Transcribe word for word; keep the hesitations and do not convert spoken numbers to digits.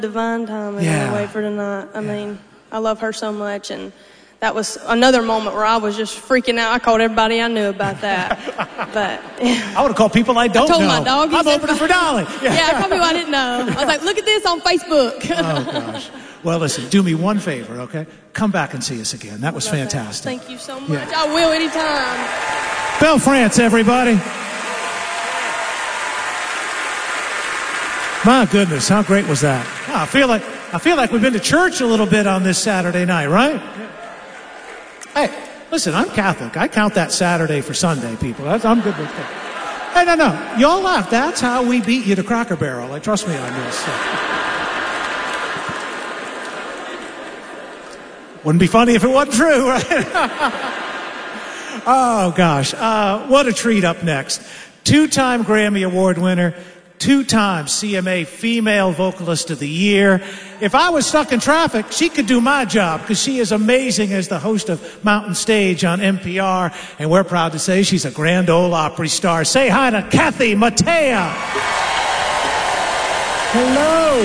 Divine Timing, Yeah. Wait for Tonight. I yeah. mean, I love her so much, and that was another moment where I was just freaking out. I called everybody I knew about that. But yeah. I would have called people I don't I told know. my dog. I'm opening for Dolly. Yeah. yeah, I told people I didn't know. I was like, look at this on Facebook. Oh, gosh. Well, listen, do me one favor, okay? Come back and see us again. That was fantastic. That. Thank you so much. Yeah. I will anytime. Belle France, everybody. My goodness, how great was that? Oh, I feel like I feel like we've been to church a little bit on this Saturday night, right? Hey, listen, I'm Catholic. I count that Saturday for Sunday, people. That's, I'm good with that. Hey, no, no. Y'all laugh. That's how we beat you to Cracker Barrel. Like, trust me on this. Wouldn't be funny if it wasn't true, right? Oh, gosh. Uh, what a treat up next. Two-time Grammy Award winner, two-time C M A Female Vocalist of the Year. If I was stuck in traffic, she could do my job because she is amazing as the host of Mountain Stage on N P R. And we're proud to say she's a Grand Ole Opry star. Say hi to Kathy Mattea. Hello.